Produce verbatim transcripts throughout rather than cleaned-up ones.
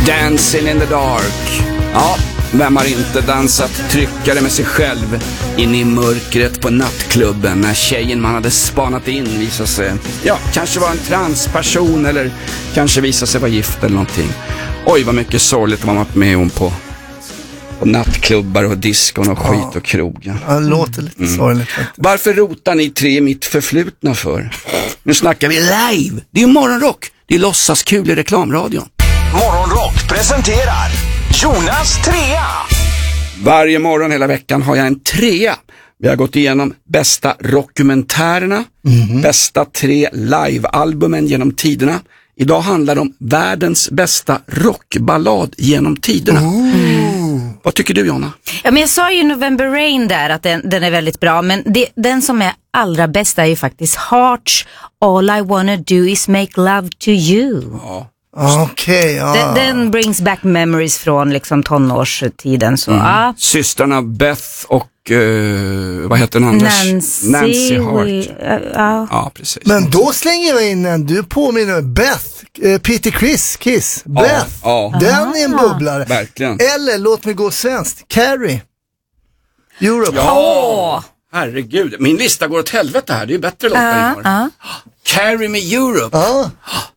Dancing in the dark. Ja, vem har inte dansat tryckare med sig själv in i mörkret på nattklubben när tjejen man hade spanat in visade sig, ja, kanske var en transperson eller kanske visade sig vara gift eller någonting. Oj, vad mycket sorgligt var man med om på, på nattklubbar och diskon och skit ja. och krogen. Ja, det låter lite mm. sorgligt faktiskt. Varför rotar ni tre i mitt förflutna för? Nu snackar vi live. Det är ju morgonrock. Det är låtsaskul i reklamradion. Morgonrock presenterar Jonas trea. Varje morgon hela veckan har jag en trea. Vi har gått igenom bästa rockumentärerna, mm-hmm. bästa tre livealbumen genom tiderna. Idag handlar det om världens bästa rockballad genom tiderna. Mm. Vad tycker du, Jonna? Ja, men jag sa ju November Rain där att den, den är väldigt bra. Men det, den som är allra bästa är ju faktiskt Hearts All I Wanna Do Is Make Love To You. Ja. Okej, okay, ja. Den, den brings back memories från liksom tonårstiden. Så, mm. ja. Systrarna Beth och uh, vad heter den andra? Nancy, Nancy Hart. We, uh, ja. ja, precis. Men då slänger jag in en, du påminner Beth, uh, Peter Chris, Kiss, ja, Beth. Ja. Den är en bubblare. Verkligen. Eller låt mig gå svenskt, Carrie, Europe. Ja. Herregud, min lista går åt helvete här. Det är bättre låtar uh, uh. Carry Me Europe. Uh.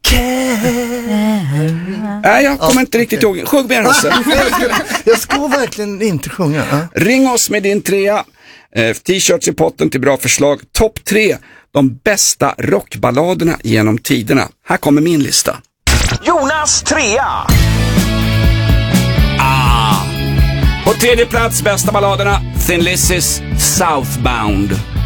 Nej, jag kommer uh. inte riktigt ihåg. Sjung med Hasse. Jag ska verkligen inte sjunga. Uh. Ring oss med din trea. Eh, t-shirts i potten till bra förslag. Topp tre. De bästa rockballaderna genom tiderna. Här kommer min lista. Jonas trea. Ah. På tredje plats, bästa balladerna, Thin Lizzy's Southbound.